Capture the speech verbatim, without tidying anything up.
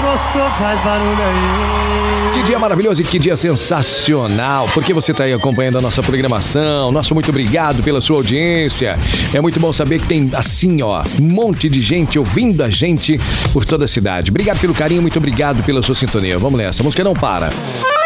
gostou, faz barulho aí. Que dia maravilhoso e que dia sensacional, porque você está aí acompanhando a nossa programação. Nosso muito obrigado pela sua audiência. É muito bom saber que tem, assim, ó, um monte de gente ouvindo a gente por toda a cidade. Obrigado pelo carinho, muito obrigado pela sua sintonia. Vamos nessa, a música não para.